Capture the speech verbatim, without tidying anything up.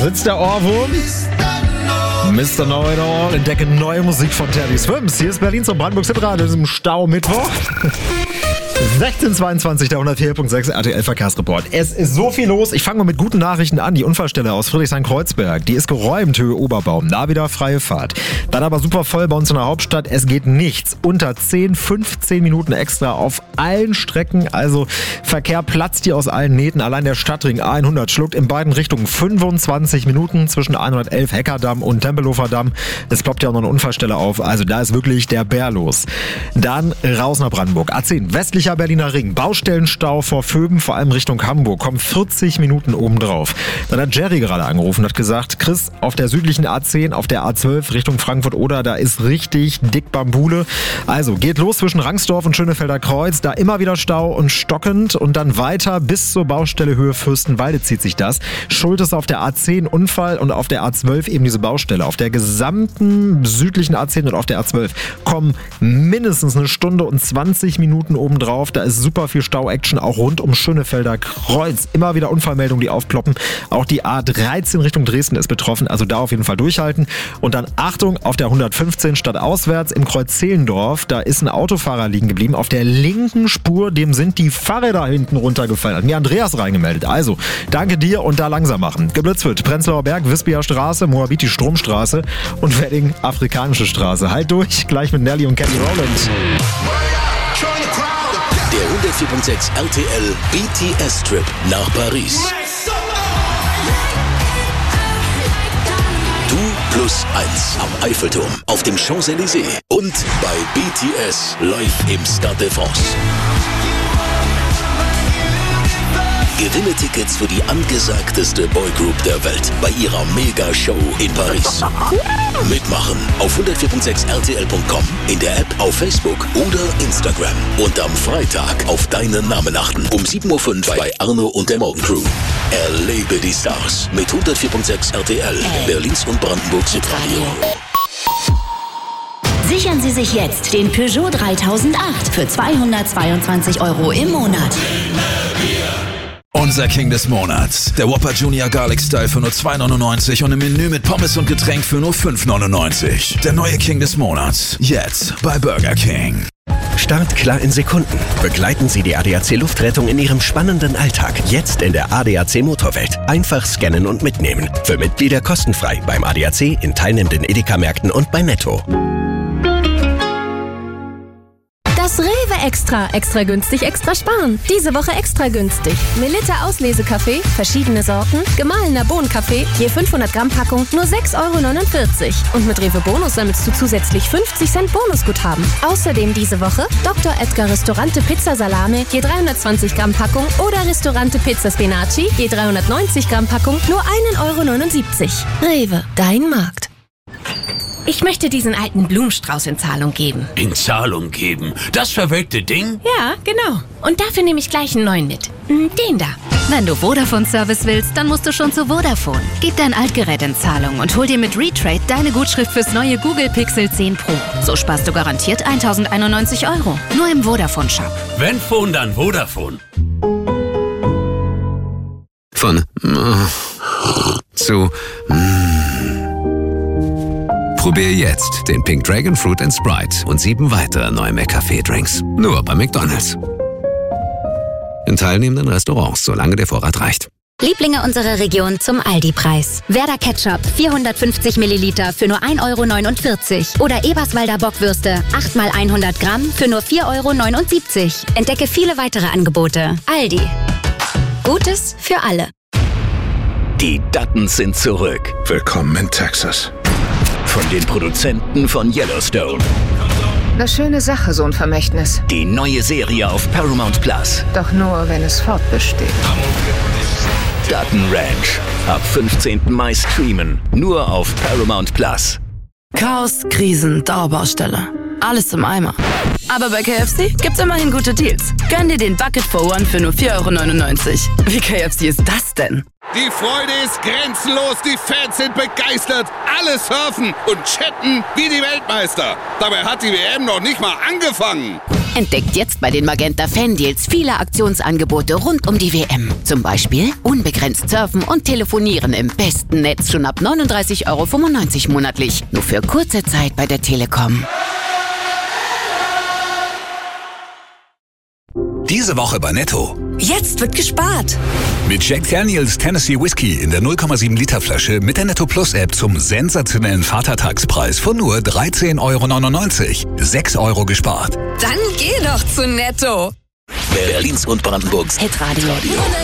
sitzt der Ohrwurm. Mister Know-it-all, entdecke neue Musik von Teddy Swims. Hier ist Berlins und Brandenburgs Hitradio im Stau-Mittwoch. sechzehn zweiundzwanzig, der hundertvier Komma sechs R T L-Verkehrsreport. Es ist so viel los. Ich fange mal mit guten Nachrichten an. Die Unfallstelle aus Friedrichshain-Kreuzberg, die ist geräumt, Höhe Oberbaum. Da wieder freie Fahrt. Dann aber super voll bei uns in der Hauptstadt. Es geht nichts unter zehn, fünfzehn Minuten extra auf allen Strecken. Also Verkehr platzt hier aus allen Nähten. Allein der Stadtring A hundert schluckt in beiden Richtungen fünfundzwanzig Minuten zwischen hundertelf Heckerdamm und Tempelhofer Damm. Es ploppt ja auch noch eine Unfallstelle auf. Also da ist wirklich der Bär los. Dann raus nach Brandenburg. A zehn, westlich Berliner Ring. Baustellenstau vor Vöben, vor allem Richtung Hamburg. Kommen vierzig Minuten obendrauf. Dann hat Jerry gerade angerufen und hat gesagt, Chris, auf der südlichen A zehn, auf der A zwölf Richtung Frankfurt-Oder, da ist richtig dick Bambule. Also geht los zwischen Rangsdorf und Schönefelder Kreuz. Da immer wieder Stau und stockend und dann weiter bis zur Baustelle Höhe Fürstenwalde zieht sich das. Schuld ist auf der A zehn Unfall und auf der A zwölf eben diese Baustelle. Auf der gesamten südlichen A zehn und auf der A zwölf kommen mindestens eine Stunde und zwanzig Minuten obendrauf. Da ist super viel Stau-Action, auch rund um Schönefelder Kreuz. Immer wieder Unfallmeldungen, die aufploppen. Auch die A dreizehn Richtung Dresden ist betroffen, also da auf jeden Fall durchhalten. Und dann Achtung, auf der hundertfünfzehn stadtauswärts im Kreuz Zehlendorf, da ist ein Autofahrer liegen geblieben. Auf der linken Spur, dem sind die Fahrräder hinten runtergefallen. Hat mir Andreas reingemeldet. Also, danke dir und da langsam machen. Geblitzt wird Prenzlauer Berg, Wispier Straße, Moabiti Stromstraße und Wedding Afrikanische Straße. Halt durch, gleich mit Nelly und Kenny Rowland. Der hundertvier Komma sechs R T L B T S-Trip nach Paris. Du plus eins am Eiffelturm, auf dem Champs-Élysées und bei B T S live im Stade de France. Gewinne Tickets für die angesagteste Boygroup der Welt bei ihrer Mega-Show in Paris. Mitmachen auf hundertvier Komma sechs R T L Punkt com, in der App, auf Facebook oder Instagram. Und am Freitag auf deinen Namen achten um sieben Uhr fünf bei Arno und der Morgencrew. Erlebe die Stars mit hundertvier Komma sechs R T L, Berlins und Brandenburgs Hitradio. Sichern Sie sich jetzt den Peugeot dreitausendacht für zweihundertzweiundzwanzig Euro im Monat. Unser King des Monats. Der Whopper Junior Garlic Style für nur zwei neunundneunzig und im Menü mit Pommes und Getränk für nur fünf neunundneunzig. Der neue King des Monats. Jetzt bei Burger King. Startklar in Sekunden. Begleiten Sie die A D A C Luftrettung in Ihrem spannenden Alltag. Jetzt in der A D A C Motorwelt. Einfach scannen und mitnehmen. Für Mitglieder kostenfrei beim A D A C, in teilnehmenden Edeka-Märkten und bei Netto. Das Rewe Extra. Extra günstig, extra sparen. Diese Woche extra günstig. Melitta Auslesekaffee, verschiedene Sorten, gemahlener Bohnenkaffee, je fünfhundert Gramm Packung, nur sechs Euro neunundvierzig. Und mit Rewe Bonus sammelst du zusätzlich fünfzig Cent Bonusguthaben. Außerdem diese Woche Doktor Edgar Restaurante Pizza Salame, je dreihundertzwanzig Gramm Packung oder Restaurante Pizza Spinaci, je dreihundertneunzig Gramm Packung, nur ein Euro neunundsiebzig. Rewe, dein Markt. Ich möchte diesen alten Blumenstrauß in Zahlung geben. In Zahlung geben? Das verwelkte Ding? Ja, genau. Und dafür nehme ich gleich einen neuen mit. Den da. Wenn du Vodafone-Service willst, dann musst du schon zu Vodafone. Gib dein Altgerät in Zahlung und hol dir mit Retrade deine Gutschrift fürs neue Google Pixel zehn Pro. So sparst du garantiert eintausendeinundneunzig Euro. Nur im Vodafone-Shop. Wenn Phone, dann Vodafone. Von zu Probier jetzt den Pink Dragon Fruit and Sprite und sieben weitere neue McCafé-Drinks. Nur bei McDonald's. In teilnehmenden Restaurants, solange der Vorrat reicht. Lieblinge unserer Region zum Aldi-Preis. Werder Ketchup vierhundertfünfzig Milliliter für nur ein Euro neunundvierzig. Oder Eberswalder Bockwürste acht mal hundert Gramm für nur vier Euro neunundsiebzig. Entdecke viele weitere Angebote. Aldi. Gutes für alle. Die Duttons sind zurück. Willkommen in Texas. Von den Produzenten von Yellowstone. Eine schöne Sache, so ein Vermächtnis. Die neue Serie auf Paramount Plus. Doch nur, wenn es fortbesteht. Dutton Ranch. Ab fünfzehnten Mai streamen. Nur auf Paramount Plus. Chaos, Krisen, Dauerbaustelle. Alles im Eimer. Aber bei K F C gibt's immerhin gute Deals. Gönn dir den Bucket for One für nur vier Euro neunundneunzig. Wie K F C ist das denn? Die Freude ist grenzenlos, die Fans sind begeistert, alle surfen und chatten wie die Weltmeister. Dabei hat die W M noch nicht mal angefangen. Entdeckt jetzt bei den Magenta Fan Deals viele Aktionsangebote rund um die W M. Zum Beispiel unbegrenzt surfen und telefonieren im besten Netz schon ab neununddreißig Euro fünfundneunzig monatlich. Nur für kurze Zeit bei der Telekom. Diese Woche bei Netto. Jetzt wird gespart. Mit Jack Daniels Tennessee Whiskey in der null Komma sieben Liter Flasche mit der Netto Plus App zum sensationellen Vatertagspreis von nur dreizehn Euro neunundneunzig. sechs Euro gespart. Dann geh doch zu Netto. Berlins und Brandenburgs Hitradio.